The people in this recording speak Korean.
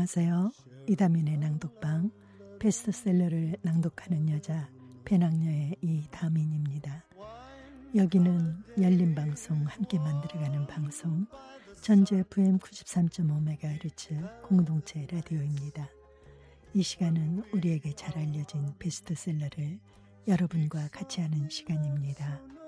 안녕하세요. 이다민의 낭독방, 베스트셀러를 낭독하는 여자 배낭여의 이다민입니다. 여기는 열린방송 함께 만들어가는 방송 전주 FM 93.5MHz 공동체 라디오입니다. 이 시간은 우리에게 잘 알려진 베스트셀러를 여러분과 같이 하는 시간입니다.